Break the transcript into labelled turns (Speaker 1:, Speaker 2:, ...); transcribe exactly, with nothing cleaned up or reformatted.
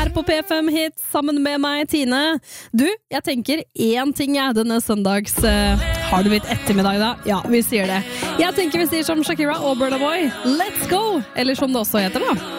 Speaker 1: her på P fem Hits sammen med meg, Tine. Du, jeg tenker én ting jeg denne søndags uh, Har det blitt ettermiddag da? Ja, vi sier det. Jeg tenker vi sier som Shakira og Burna Boy, let's go! Eller som det også heter da,